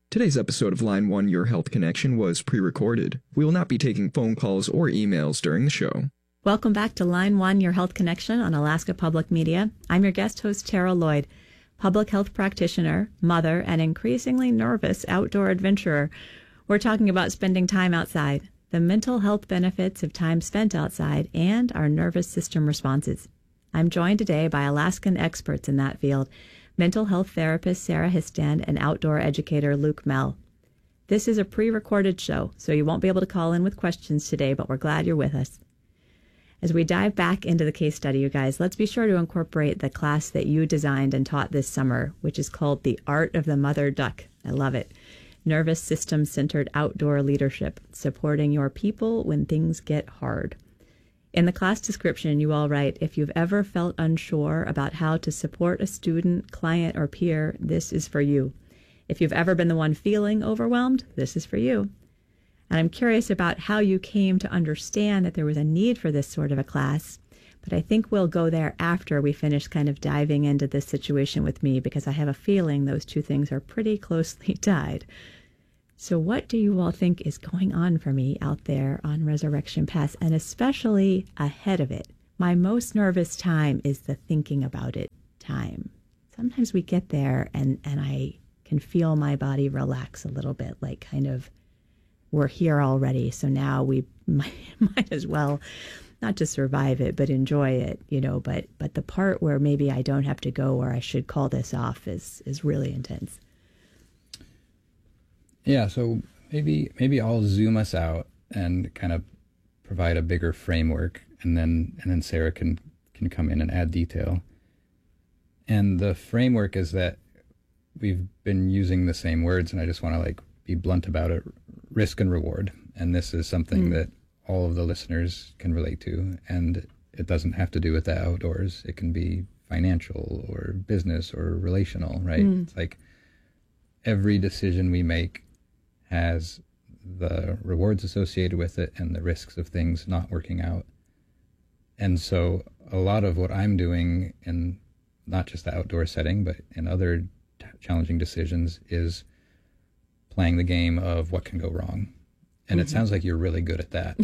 Today's episode of Line 1 Your Health Connection was pre-recorded. We will not be taking phone calls or emails during the show. Welcome back to Line 1 Your Health Connection on Alaska Public Media. I'm your guest host, Tara Lloyd, public health practitioner, mother, and increasingly nervous outdoor adventurer. We're talking about spending time outside, the mental health benefits of time spent outside, and our nervous system responses. I'm joined today by Alaskan experts in that field, mental health therapist Sarah Histand and outdoor educator Luke Mell. This is a pre-recorded show, so you won't be able to call in with questions today, but we're glad you're with us. As we dive back into the case study, you guys, let's be sure to incorporate the class that you designed and taught this summer, which is called The Art of the Mother Duck. I love it. Nervous system-centered outdoor leadership, supporting your people when things get hard. In the class description, you all write, if you've ever felt unsure about how to support a student, client, or peer, this is for you. If you've ever been the one feeling overwhelmed, this is for you. And I'm curious about how you came to understand that there was a need for this sort of a class, but I think we'll go there after we finish kind of diving into this situation with me, because I have a feeling those two things are pretty closely tied. So what do you all think is going on for me out there on Resurrection Pass, and especially ahead of it? My most nervous time is the thinking about it time. Sometimes we get there and I can feel my body relax a little bit, like kind of, we're here already, so now we might as well not just survive it, but enjoy it, you know, but the part where maybe I don't have to go or I should call this off is really intense. Yeah, so maybe I'll zoom us out and kind of provide a bigger framework, and then Sarah can come in and add detail. And the framework is that we've been using the same words, and I just want to be blunt about it: risk and reward. And this is something that all of the listeners can relate to, and it doesn't have to do with the outdoors. It can be financial or business or relational, right? It's like every decision we make has the rewards associated with it and the risks of things not working out. And so a lot of what I'm doing in not just the outdoor setting, but in other challenging decisions, is playing the game of what can go wrong. And it sounds like you're really good at that.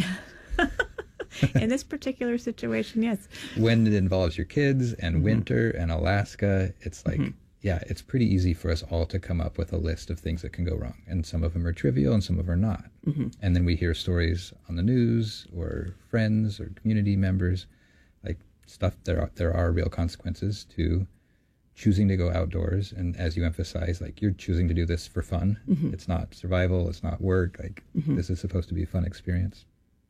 In this particular situation, yes. When it involves your kids and winter and Alaska, it's like, yeah, it's pretty easy for us all to come up with a list of things that can go wrong. And some of them are trivial and some of them are not. And then we hear stories on the news or friends or community members, like stuff, there are real consequences to choosing to go outdoors. And as you emphasize, like, you're choosing to do this for fun. It's not survival, it's not work. Like, this is supposed to be a fun experience.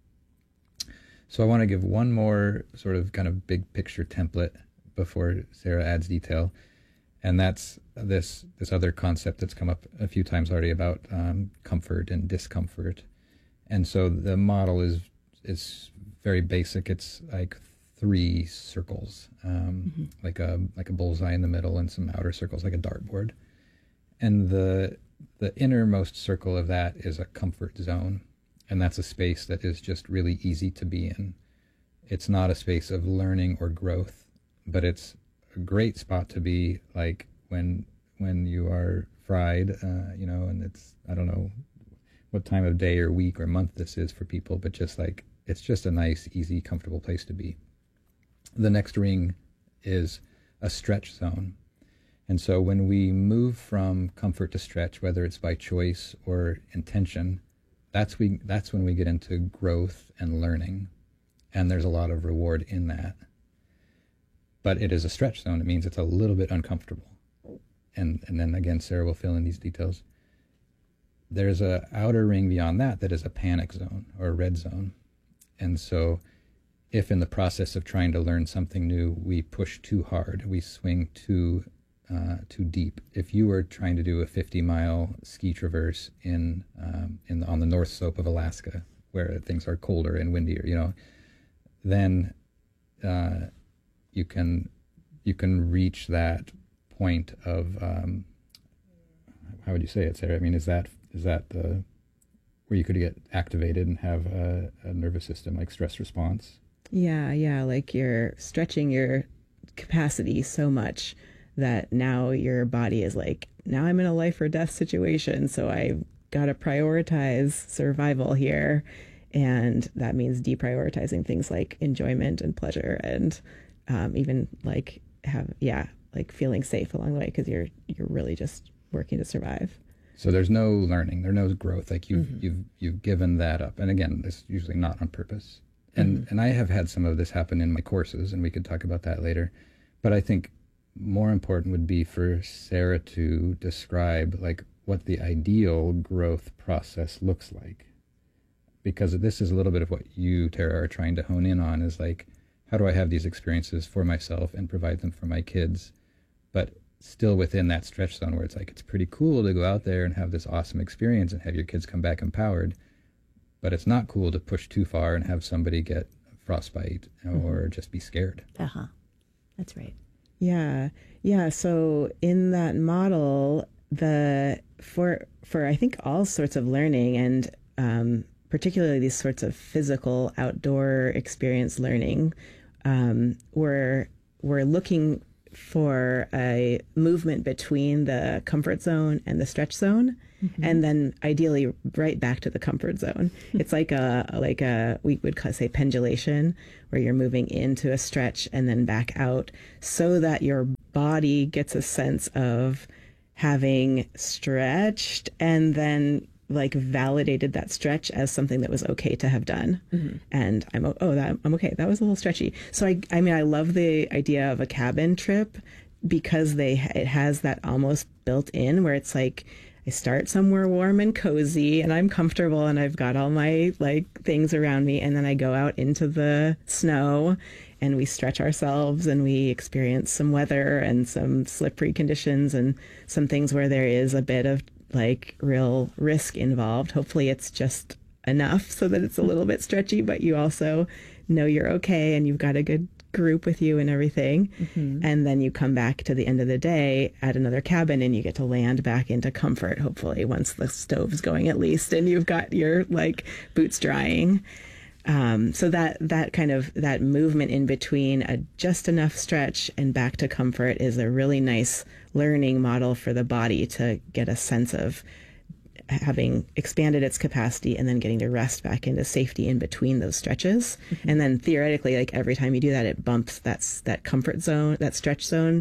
So I want to give one more sort of kind of big picture template before Sarah adds detail. And that's this other concept that's come up a few times already about comfort and discomfort. And so the model is very basic. It's like 3 circles, like a bullseye in the middle and some outer circles, like a dartboard. And the innermost circle of that is a comfort zone. And that's a space that is just really easy to be in. It's not a space of learning or growth, but it's a great spot to be, like when you are fried, and I don't know what time of day or week or month this is for people, but just like, it's just a nice, easy, comfortable place to be. The next ring is a stretch zone. And so when we move from comfort to stretch, whether it's by choice or intention, that's when we get into growth and learning. And there's a lot of reward in that. But it is a stretch zone. It means it's a little bit uncomfortable. And then again, Sarah will fill in these details. There's a outer ring beyond that is a panic zone or a red zone. And so if in the process of trying to learn something new, we push too hard, we swing too deep. If you were trying to do a 50-mile ski traverse on the north slope of Alaska, where things are colder and windier, then you can reach that point of how would you say it, Sarah? I mean, is that the where you could get activated and have a nervous system like stress response? Yeah, like you're stretching your capacity so much that now your body is like, now I'm in a life or death situation, so I've got to prioritize survival here. And that means deprioritizing things like enjoyment and pleasure, and even like like feeling safe along the way, because you're really just working to survive. So there's no learning, there's no growth. Like you've given that up. And again, this is usually not on purpose. And I have had some of this happen in my courses, and we could talk about that later. But I think more important would be for Sarah to describe like what the ideal growth process looks like. Because this is a little bit of what you, Tara, are trying to hone in on, is like, how do I have these experiences for myself and provide them for my kids, but still within that stretch zone where it's like, it's pretty cool to go out there and have this awesome experience and have your kids come back empowered, but it's not cool to push too far and have somebody get frostbite or just be scared. That's right. Yeah. So in that model, for I think all sorts of learning, and particularly these sorts of physical outdoor experience learning, we're looking for a movement between the comfort zone and the stretch zone, and then ideally right back to the comfort zone. It's like a we would say pendulation, where you're moving into a stretch and then back out, so that your body gets a sense of having stretched and then like validated that stretch as something that was okay to have done. And I'm okay. That was a little stretchy. So I mean, I love the idea of a cabin trip, because it has that almost built in, where it's like, I start somewhere warm and cozy and I'm comfortable and I've got all my like things around me. And then I go out into the snow and we stretch ourselves and we experience some weather and some slippery conditions and some things where there is a bit of like real risk involved. Hopefully it's just enough so that it's a little bit stretchy, but you also know you're okay and you've got a good group with you and everything. And then you come back to the end of the day at another cabin and you get to land back into comfort, hopefully, once the stove's going at least, and you've got your like boots drying. So that kind of that movement in between a just enough stretch and back to comfort is a really nice learning model for the body to get a sense of having expanded its capacity and then getting to rest back into safety in between those stretches. And then theoretically, like every time you do that, it bumps that comfort zone, that stretch zone.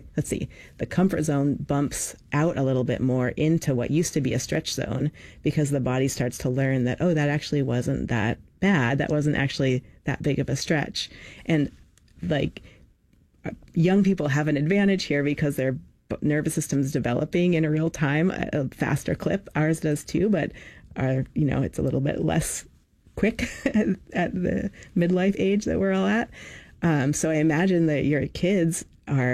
The comfort zone bumps out a little bit more into what used to be a stretch zone, because the body starts to learn that, oh, that actually wasn't that bad. That wasn't actually that big of a stretch. And like young people have an advantage here because their nervous system's developing in a real time at a faster clip. Ours does too, but it's a little bit less quick at the midlife age that we're all at. So I imagine that your kids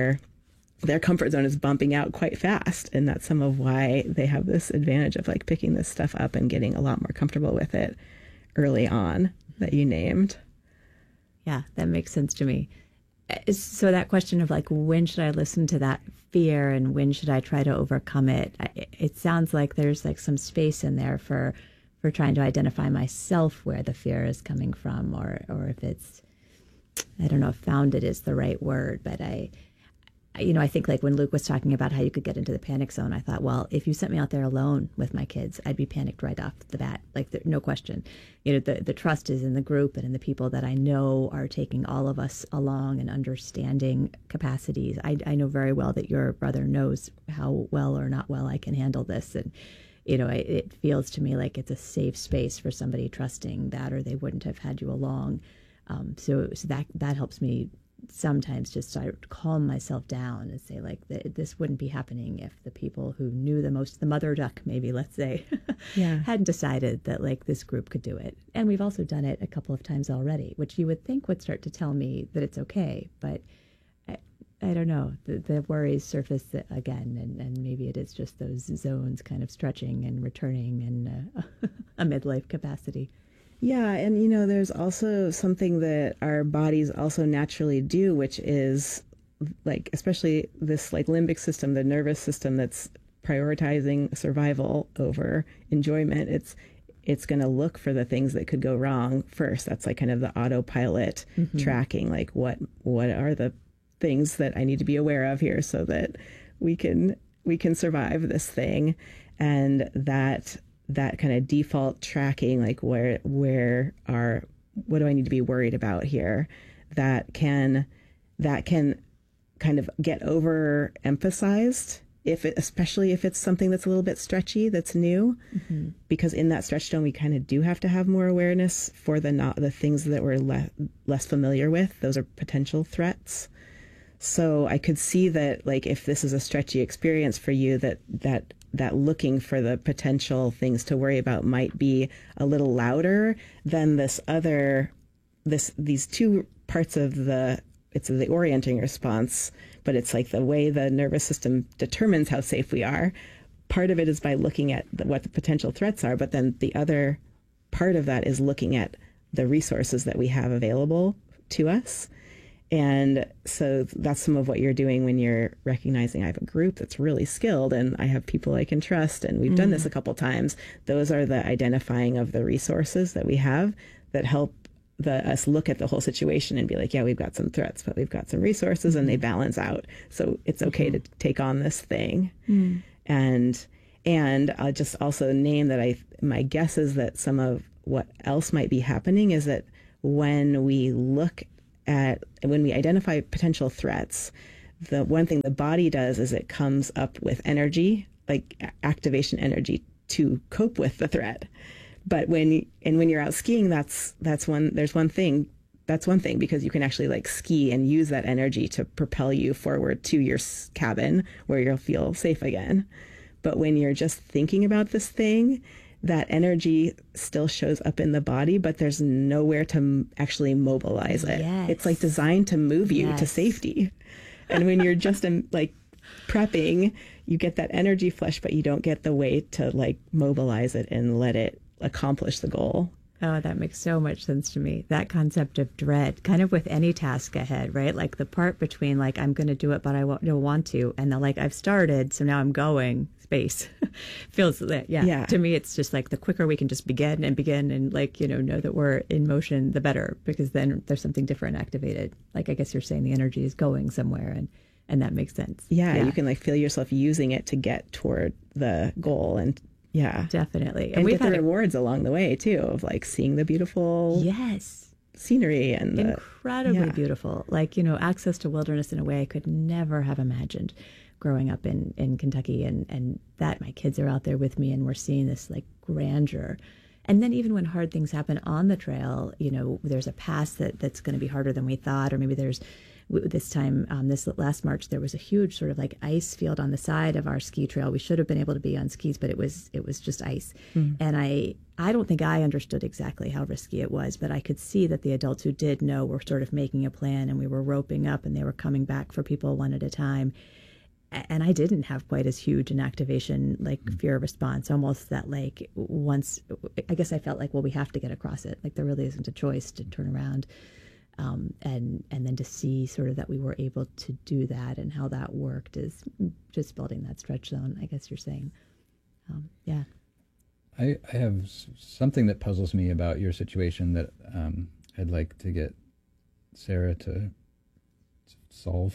their comfort zone is bumping out quite fast, and that's some of why they have this advantage of like picking this stuff up and getting a lot more comfortable with it early on that you named. Yeah, that makes sense to me. So that question of like, when should I listen to that fear and when should I try to overcome it? It sounds like there's like some space in there for trying to identify myself where the fear is coming from, or if it's, I don't know if founded is the right word, but I think like when Luke was talking about how you could get into the panic zone, I thought, well, if you sent me out there alone with my kids, I'd be panicked right off the bat, like no question. The trust is in the group and in the people that I know are taking all of us along and understanding capacities. I know very well that your brother knows how well or not well I can handle this. And, it feels to me like it's a safe space for somebody trusting that, or they wouldn't have had you along. So that helps me sometimes just start to calm myself down and say like this wouldn't be happening if the people who knew the most, the mother duck maybe, let's say, hadn't decided that like this group could do it. And we've also done it a couple of times already, which you would think would start to tell me that it's okay, but I don't know, the worries surface again, and maybe it is just those zones kind of stretching and returning in a midlife capacity. Yeah, and there's also something that our bodies also naturally do, which is like, especially this like limbic system, the nervous system that's prioritizing survival over enjoyment. It's going to look for the things that could go wrong first. That's like kind of the autopilot tracking, like what are the things that I need to be aware of here so that we can survive this thing. And that kind of default tracking, like what do I need to be worried about here, that can kind of get overemphasized, especially if it's something that's a little bit stretchy, that's new, because in that stretch zone we kind of do have to have more awareness for the things that we're less familiar with. Those are potential threats. So I could see that, like, if this is a stretchy experience for you, that looking for the potential things to worry about might be a little louder than these two parts of it's the orienting response, but it's like the way the nervous system determines how safe we are. Part of it is by looking at what the potential threats are, but then the other part of that is looking at the resources that we have available to us. And so that's some of what you're doing when you're recognizing I have a group that's really skilled and I have people I can trust, and we've done this a couple times. Those are the identifying of the resources that we have that help us look at the whole situation and be like, yeah, we've got some threats, but we've got some resources, and they balance out. So it's okay to take on this thing. And I'll just also name that my guess is that some of what else might be happening is that when we identify potential threats, the one thing the body does is it comes up with energy, like activation energy, to cope with the threat. But when you're out skiing, that's one thing, because you can actually like ski and use that energy to propel you forward to your cabin where you'll feel safe again. But when you're just thinking about this thing, that energy still shows up in the body, but there's nowhere to actually mobilize it. Yes. It's like designed to move you to safety. And when you're just like prepping, you get that energy flush, but you don't get the way to like mobilize it and let it accomplish the goal. Oh, that makes so much sense to me. That concept of dread, kind of with any task ahead, right? Like the part between like, I'm going to do it, but I don't want to. And the like, I've started, so now I'm going space. Feels that, yeah. To me, it's just like the quicker we can just begin and like, know that we're in motion, the better, because then there's something different activated. Like, I guess you're saying the energy is going somewhere, and that makes sense. Yeah, you can like feel yourself using it to get toward the goal. And yeah, definitely. And we've had rewards along the way too, of like seeing the beautiful scenery and incredibly beautiful. Like, access to wilderness in a way I could never have imagined growing up in Kentucky, and that my kids are out there with me and we're seeing this like grandeur. And then even when hard things happen on the trail, there's a pass that's going to be harder than we thought, or maybe there's this last March, there was a huge sort of like ice field on the side of our ski trail. We should have been able to be on skis, but it was just ice. And I don't think I understood exactly how risky it was, but I could see that the adults who did know were sort of making a plan, and we were roping up and they were coming back for people one at a time. And I didn't have quite as huge an activation, like fear response, almost that like once, I guess I felt like, well, we have to get across it. Like there really isn't a choice to turn around. And then to see sort of that we were able to do that and how that worked is just building that stretch zone, I guess you're saying. I have something that puzzles me about your situation that I'd like to get Sarah to solve.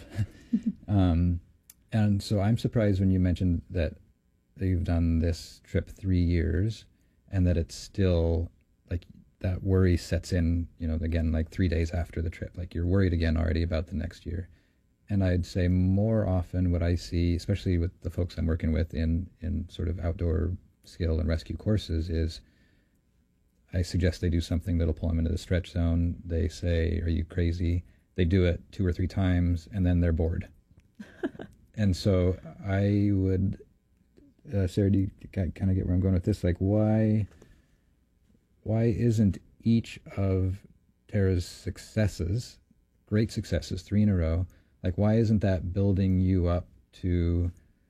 And so I'm surprised when you mentioned that you've done this trip 3 years and that it's still like that worry sets in, again, like 3 days after the trip, like you're worried again already about the next year. And I'd say more often what I see, especially with the folks I'm working with in sort of outdoor skill and rescue courses, is I suggest they do something that'll pull them into the stretch zone. They say, are you crazy? They do it 2 or 3 times and then they're bored. And so I would, Sarah, do you kind of get where I'm going with this? Like why isn't each of Tara's successes, great successes, 3 in a row, like why isn't that building you up to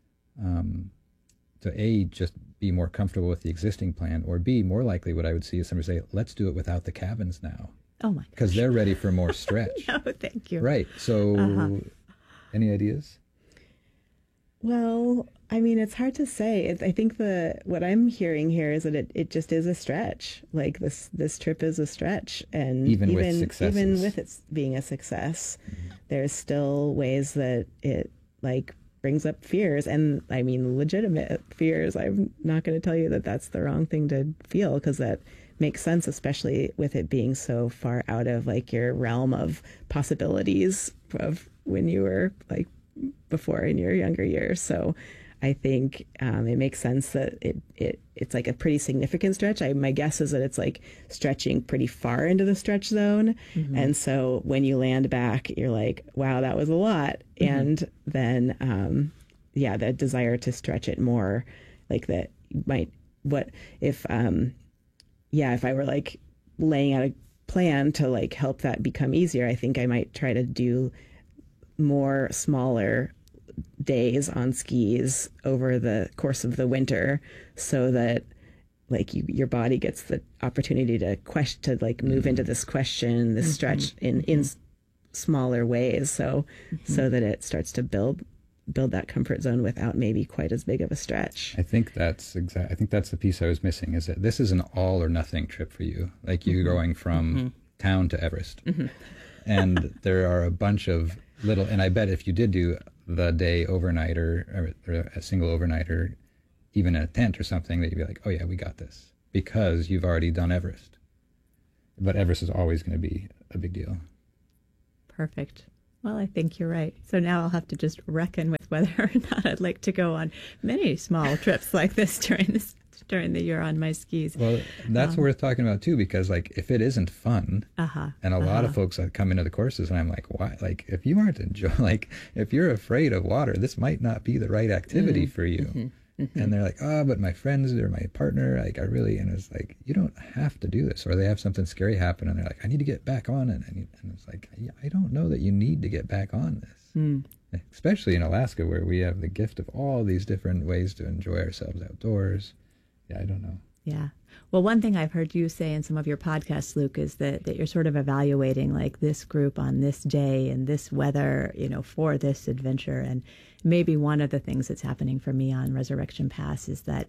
A, just be more comfortable with the existing plan, or B, more likely what I would see is somebody say, let's do it without the cabins now. Oh my gosh. Because they're ready for more stretch. No, thank you. Right. So any ideas? Well, I mean, it's hard to say. I think what I'm hearing here is that it just is a stretch. Like this trip is a stretch, and even with successes. even with it being a success, there's still ways that it like brings up fears, and I mean legitimate fears. I'm not going to tell you that that's the wrong thing to feel, because that makes sense, especially with it being so far out of like your realm of possibilities of when you were like before in your younger years. So I think it makes sense that it's like a pretty significant stretch. My guess is that it's like stretching pretty far into the stretch zone. Mm-hmm. And so when you land back, you're like, wow, that was a lot. Mm-hmm. And then, the desire to stretch it more, like that might, if I were like laying out a plan to like help that become easier, I think I might try to do more smaller days on skis over the course of the winter, so that like your body gets the opportunity to move into this this stretch in smaller ways, so that it starts to build that comfort zone without maybe quite as big of a stretch. I think that's the piece I was missing, is that this is an all or nothing trip for you. Like you're going from town to Everest. And there are a bunch of little, and I bet if you did do the day overnighter or a single overnighter, even in a tent or something, that you'd be like, oh yeah, we got this, because you've already done Everest. But Everest is always going to be a big deal. Perfect. Well, I think you're right. So now I'll have to just reckon with whether or not I'd like to go on many small trips like this during the year on my skis. Well, that's worth talking about too, because like if it isn't fun, and a lot of folks that come into the courses, and I'm like, why? Like if you aren't like if you're afraid of water, this might not be the right activity for you. And they're like, oh, but my friends or my partner, like and it's like, you don't have to do this. Or they have something scary happen and they're like, I need to get back on it. And it's like, I don't know that you need to get back on this. Especially in Alaska, where we have the gift of all these different ways to enjoy ourselves outdoors. Yeah, I don't know. Yeah. Well, one thing I've heard you say in some of your podcasts, Luke, is that you're sort of evaluating like this group on this day and this weather, for this adventure. And maybe one of the things that's happening for me on Resurrection Pass is that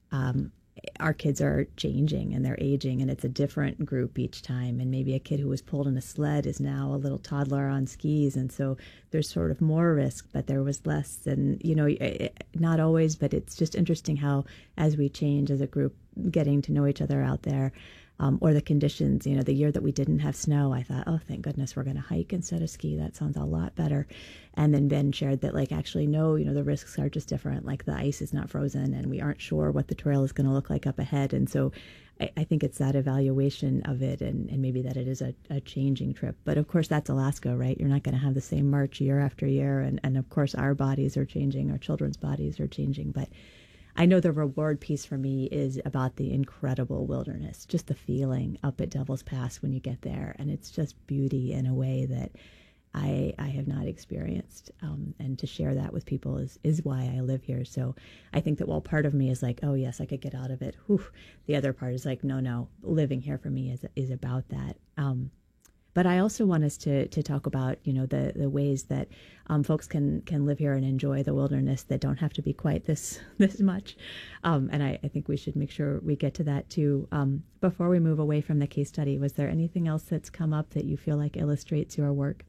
our kids are changing and they're aging, and it's a different group each time. And maybe a kid who was pulled in a sled is now a little toddler on skis. And so there's sort of more risk, but there was less. And, not always, but it's just interesting how as we change as a group, getting to know each other out there, or the conditions, the year that we didn't have snow, I thought, oh, thank goodness we're going to hike instead of ski. That sounds a lot better. And then Ben shared that like, actually, no, the risks are just different. Like the ice is not frozen and we aren't sure what the trail is going to look like up ahead. And so I think it's that evaluation of it, and maybe that it is a changing trip. But of course, that's Alaska, right? You're not going to have the same march year after year. And of course, our bodies are changing, our children's bodies are changing. But I know the reward piece for me is about the incredible wilderness, just the feeling up at Devil's Pass when you get there. And it's just beauty in a way that I have not experienced. And to share that with people is why I live here. So I think that while part of me is like, oh, yes, I could get out of it. Whew. The other part is like, no, living here for me is about that. But I also want us to talk about, the ways that folks can live here and enjoy the wilderness that don't have to be quite this much. And I think we should make sure we get to that too. Before we move away from the case study, was there anything else that's come up that you feel like illustrates your work?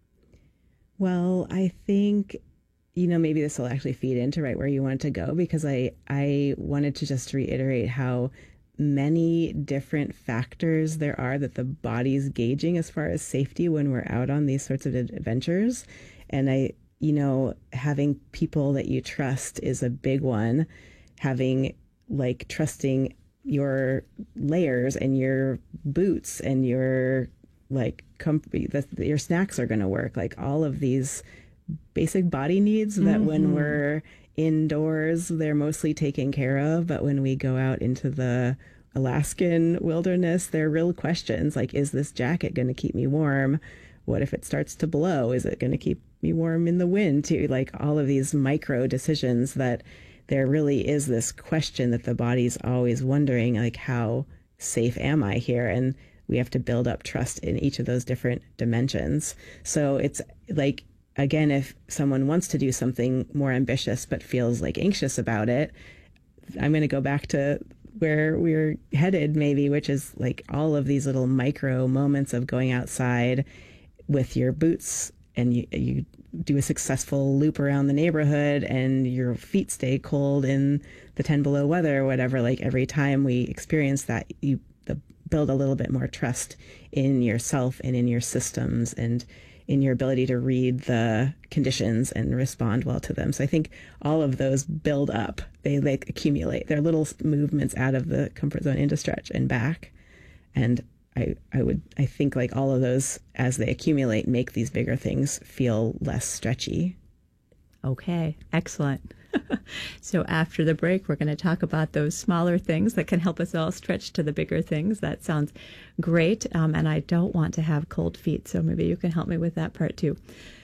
Well, I think, maybe this will actually feed into right where you want to go, because I wanted to just reiterate how many different factors there are that the body's gauging as far as safety when we're out on these sorts of adventures. And having people that you trust is a big one. Having trusting your layers and your boots and your your snacks are going to work, like all of these basic body needs that when we're indoors, they're mostly taken care of. But when we go out into the Alaskan wilderness, they're real questions like, is this jacket going to keep me warm? What if it starts to blow? Is it going to keep me warm in the wind too? Like all of these micro decisions, that there really is this question that the body's always wondering, like, how safe am I here? And we have to build up trust in each of those different dimensions. So it's like, again, if someone wants to do something more ambitious but feels like anxious about it, I'm going to go back to where we're headed maybe, which is like all of these little micro moments of going outside with your boots and you do a successful loop around the neighborhood and your feet stay cold in the 10 below weather or whatever, like every time we experience that, you build a little bit more trust in yourself and in your systems and in your ability to read the conditions and respond well to them. So I think all of those build up. They like accumulate. They're little movements out of the comfort zone into stretch and back. And I think like all of those, as they accumulate, make these bigger things feel less stretchy. Okay, excellent. So after the break, we're going to talk about those smaller things that can help us all stretch to the bigger things. That sounds great. And I don't want to have cold feet, so maybe you can help me with that part too.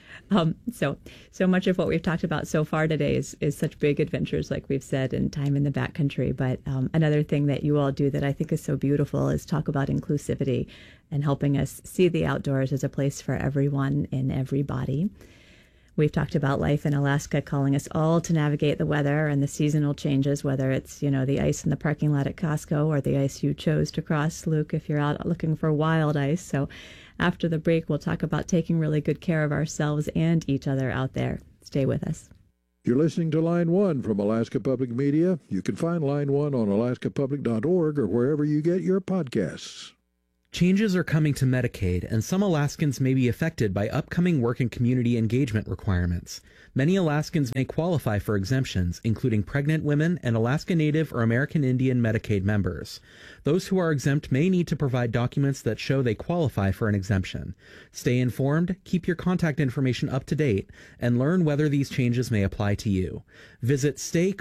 So much of what we've talked about so far today is such big adventures, like we've said, and time in the backcountry. But another thing that you all do that I think is so beautiful is talk about inclusivity and helping us see the outdoors as a place for everyone in every body. We've talked about life in Alaska, calling us all to navigate the weather and the seasonal changes, whether it's, the ice in the parking lot at Costco or the ice you chose to cross, Luke, if you're out looking for wild ice. So after the break, we'll talk about taking really good care of ourselves and each other out there. Stay with us. You're listening to Line 1 from Alaska Public Media. You can find Line 1 on alaskapublic.org or wherever you get your podcasts. Changes are coming to Medicaid, and some Alaskans may be affected by upcoming work and community engagement requirements. Many Alaskans may qualify for exemptions, including pregnant women and Alaska Native or American Indian Medicaid members. Those who are exempt may need to provide documents that show they qualify for an exemption. Stay informed, keep your contact information up to date, and learn whether these changes may apply to you. Visit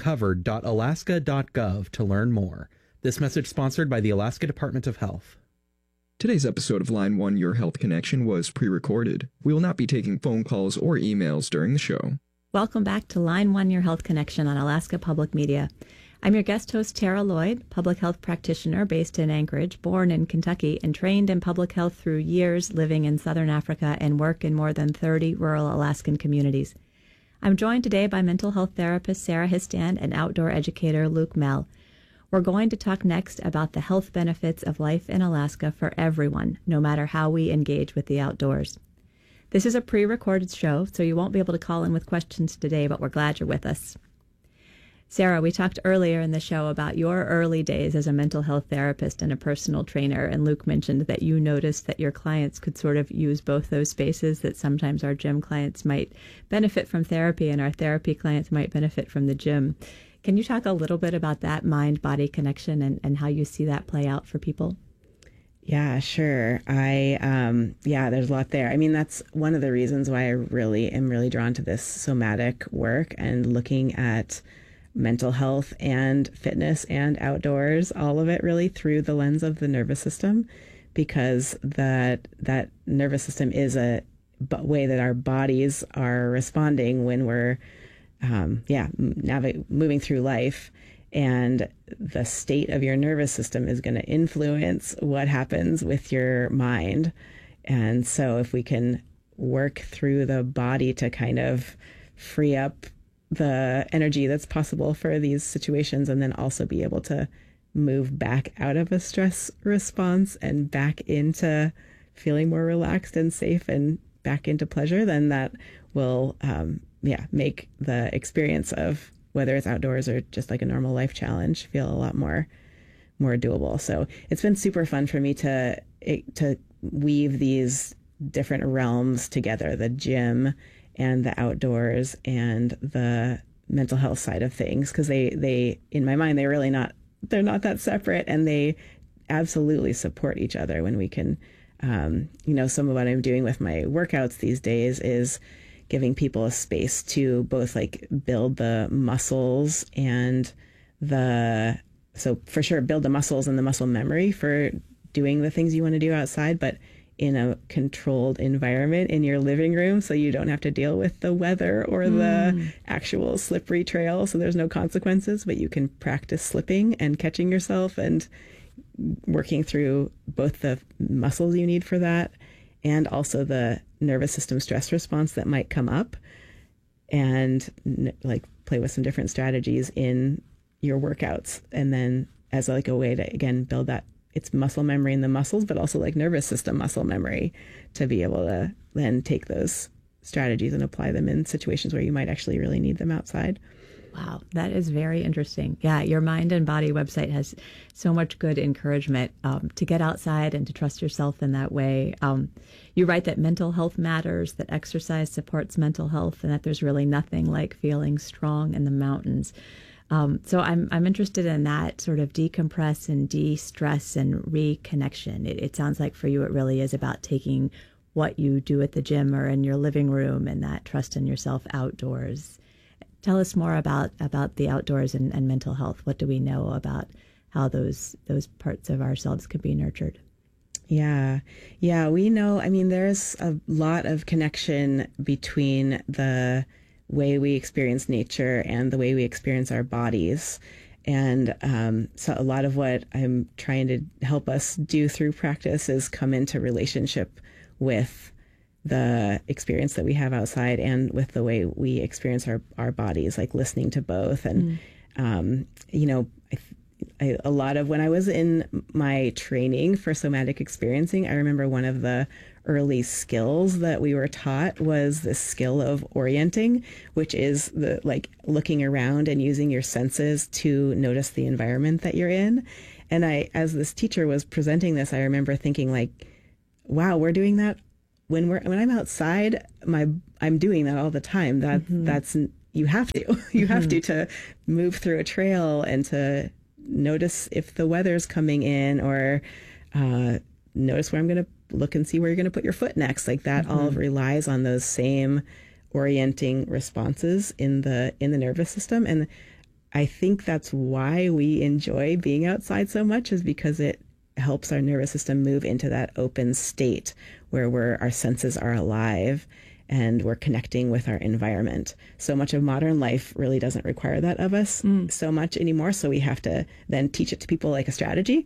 staycovered.alaska.gov to learn more. This message sponsored by the Alaska Department of Health. Today's episode of Line 1 Your Health Connection was pre-recorded. We will not be taking phone calls or emails during the show. Welcome back to Line 1 Your Health Connection on Alaska Public Media. I'm your guest host, Tara Lloyd, public health practitioner based in Anchorage, born in Kentucky, and trained in public health through years living in Southern Africa and work in more than 30 rural Alaskan communities. I'm joined today by mental health therapist Sarah Histand and outdoor educator Luke Mell. We're going to talk next about the health benefits of life in Alaska for everyone, no matter how we engage with the outdoors. This is a pre-recorded show, so you won't be able to call in with questions today, but we're glad you're with us. Sarah, we talked earlier in the show about your early days as a mental health therapist and a personal trainer, and Luke mentioned that you noticed that your clients could sort of use both those spaces, that sometimes our gym clients might benefit from therapy and our therapy clients might benefit from the gym. Can you talk a little bit about that mind-body connection and how you see that play out for people? Yeah, sure. There's a lot there. I mean, that's one of the reasons why I am really drawn to this somatic work and looking at mental health and fitness and outdoors, all of it really through the lens of the nervous system, because that nervous system is a way that our bodies are responding when we're moving through life, and the state of your nervous system is going to influence what happens with your mind. And so if we can work through the body to kind of free up the energy that's possible for these situations, and then also be able to move back out of a stress response and back into feeling more relaxed and safe and back into pleasure, then that will make the experience of whether it's outdoors or just like a normal life challenge feel a lot more doable. So it's been super fun for me to weave these different realms together, the gym and the outdoors and the mental health side of things, because they in my mind they're not that separate, and they absolutely support each other when we can some of what I'm doing with my workouts these days is giving people a space to both like build the muscles and for sure build the muscles and the muscle memory for doing the things you want to do outside, but in a controlled environment in your living room, so you don't have to deal with the weather or the actual slippery trail, so there's no consequences, but you can practice slipping and catching yourself and working through both the muscles you need for that and also the nervous system stress response that might come up, and like play with some different strategies in your workouts. And then as like a way to, again, build that, it's muscle memory in the muscles, but also like nervous system muscle memory to be able to then take those strategies and apply them in situations where you might actually really need them outside. Wow, that is very interesting. Yeah, your Mind and Body website has so much good encouragement to get outside and to trust yourself in that way. You write that mental health matters, that exercise supports mental health, and that there's really nothing like feeling strong in the mountains. So I'm interested in that sort of decompress and de-stress and reconnection. It sounds like for you it really is about taking what you do at the gym or in your living room and that trust in yourself outdoors. Tell us more about the outdoors and mental health. What do we know about how those parts of ourselves can be nurtured? Yeah, we know. I mean, there's a lot of connection between the way we experience nature and the way we experience our bodies. And so a lot of what I'm trying to help us do through practice is come into relationship with the experience that we have outside and with the way we experience our bodies, like listening to both. And, you know, a lot of when I was in my training for somatic experiencing, I remember one of the early skills that we were taught was the skill of orienting, which is the like looking around and using your senses to notice the environment that you're in. And as this teacher was presenting this, I remember thinking like, wow, we're doing that when I'm outside. I'm doing that all the time. That's you have to move through a trail and to notice if the weather's coming in, or notice where I'm going to look and see where you're going to put your foot next. Like that all relies on those same orienting responses in the nervous system. And I think that's why we enjoy being outside so much, is because it helps our nervous system move into that open state where our senses are alive and we're connecting with our environment. So much of modern life really doesn't require that of us so much anymore. So we have to then teach it to people like a strategy.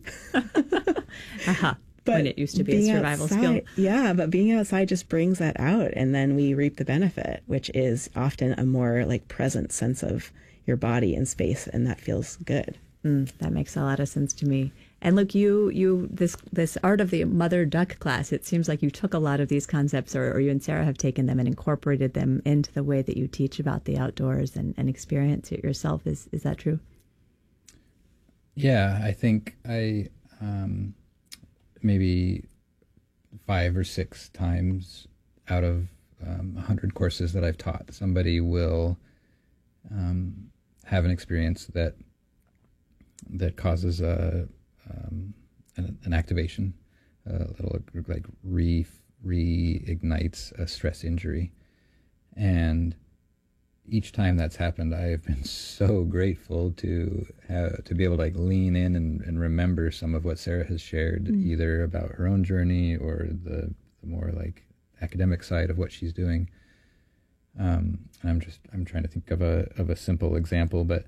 But when it used to be a survival skill. Yeah, but being outside just brings that out, and then we reap the benefit, which is often a more like present sense of your body and space, and that feels good. That makes a lot of sense to me. And look, this Art of the Mother Duck class, it seems like you took a lot of these concepts, or you and Sarah have taken them and incorporated them into the way that you teach about the outdoors and experience it yourself. Is that true? Yeah, I think maybe 5 or 6 times out of 100 courses that I've taught, somebody will have an experience that causes an activation, a little like reignites a stress injury. And each time that's happened, I have been so grateful to be able to like lean in and remember some of what Sarah has shared, either about her own journey or the more like academic side of what she's doing. And I'm trying to think of a simple example, but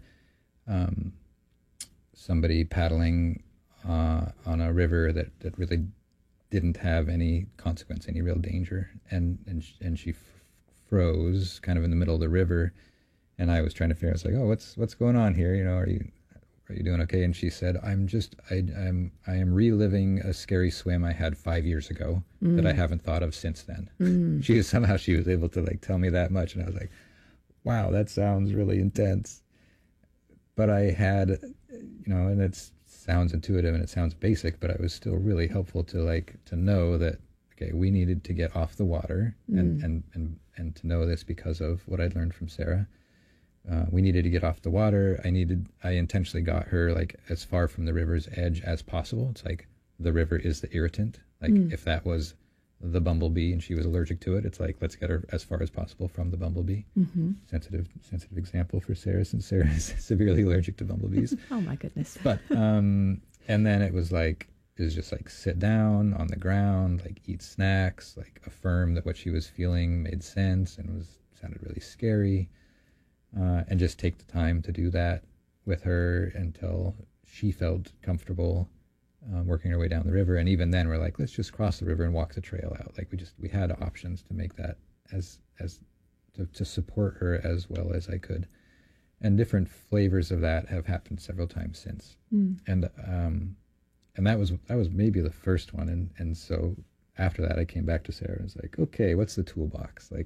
somebody paddling on a river that really didn't have any consequence, any real danger, and she froze kind of in the middle of the river, and I was trying to figure out, I was like, oh, what's going on here? You know, are you doing okay? And she said, I am reliving a scary swim I had 5 years ago that I haven't thought of since then. She was able to like tell me that much, and I was like, wow, that sounds really intense. But I had, you know, and it sounds intuitive and it sounds basic, but it was still really helpful to know that, okay, we needed to get off the water and to know this because of what I'd learned from Sarah. We needed to get off the water. I intentionally got her like as far from the river's edge as possible. It's like the river is the irritant. Like if that was the bumblebee and she was allergic to it, it's like, let's get her as far as possible from the bumblebee. Sensitive example for Sarah, since Sarah is severely allergic to bumblebees. Oh my goodness. But, and then it was just like sit down on the ground, like eat snacks, like affirm that what she was feeling made sense and sounded really scary. And just take the time to do that with her until she felt comfortable working her way down the river. And even then we're like, let's just cross the river and walk the trail out. Like we had options to make that to support her as well as I could. And different flavors of that have happened several times since. And that was maybe the first one. And so after that, I came back to Sarah and was like, okay, what's the toolbox? Like,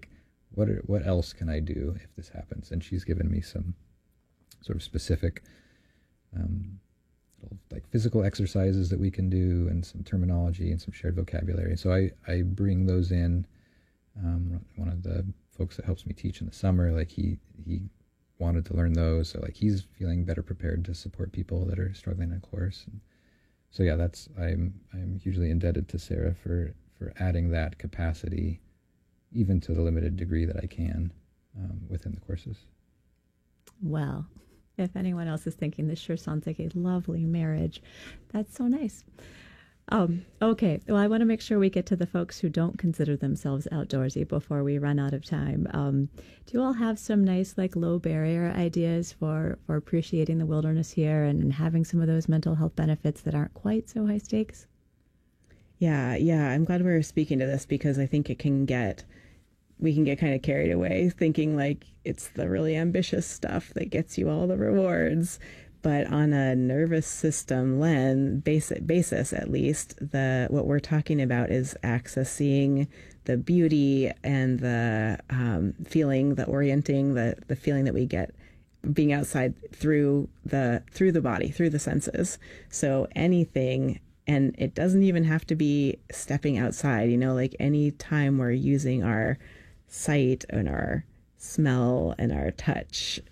what else can I do if this happens? And she's given me some sort of specific little, like, physical exercises that we can do, and some terminology and some shared vocabulary. So I bring those in. One of the folks that helps me teach in the summer, like, he wanted to learn those, so, like, he's feeling better prepared to support people that are struggling in a course. And so yeah, I'm hugely indebted to Sarah for adding that capacity, even to the limited degree that I can, within the courses. Well, if anyone else is thinking this sure sounds like a lovely marriage, that's so nice. Okay, well, I want to make sure we get to the folks who don't consider themselves outdoorsy before we run out of time. Do you all have some nice, like, low barrier ideas for appreciating the wilderness here and having some of those mental health benefits that aren't quite so high stakes? Yeah, I'm glad we're speaking to this, because I think we can get kind of carried away thinking like it's the really ambitious stuff that gets you all the rewards. But on a nervous system basis, at least, what we're talking about is accessing the beauty and the feeling, the orienting, the feeling that we get being outside through the body, through the senses. So anything, and it doesn't even have to be stepping outside, like any time we're using our sight and our smell and our touch